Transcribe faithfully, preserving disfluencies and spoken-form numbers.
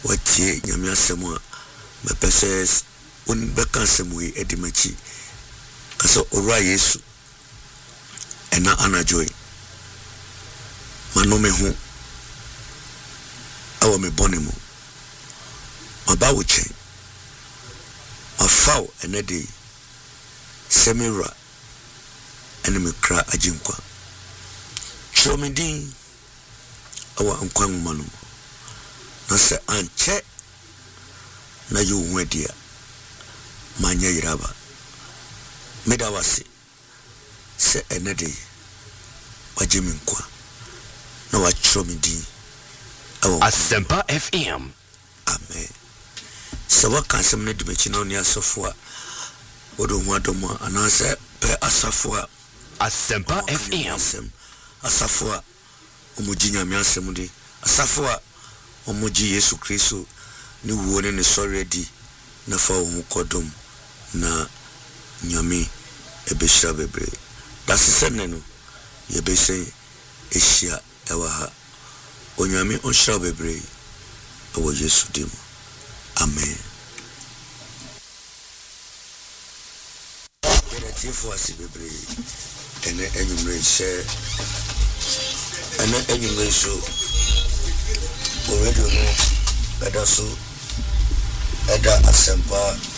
watie nyame asɛm a mepɛsɛ un bɛka asɛm yi edimachi kaso ora Yesu ɛna anadwoe manome ho awo me bɔne mu maba wo kyɛn mafaw ɛnɛde semira ɛne me kra agyenkwa twerɛ me din awa nkwa nwoma no na sɛ ankyɛ na yɛ wo adia manya yiraba meda wase sɛ ɛnɛde wagye me nkwa na watwerɛ me din awa Asempa F M. amen sɛ waka asɛm no de makyi na ɔne asɔfo a wɔde ho adɔm a anaasɛ pɛ asafo a Asempa F M. asafo a ɔmogye nyame asɛm de asafo a ɔmogye Yesu Kristo ne wuo ne ne sɔre adi na fa wo ho kɔdom na nyame ebehyira bebre dase sɛne no yɛbɛsɛ ehyia ɛwɔ ha onyame ɔnhyira bebre ɛwɔ Yesu dim amen yɛrɛtiefo ase bebre ɛne enyumre hyɛ ɛne enyumre so o radio no ɛda so ɛda Asempa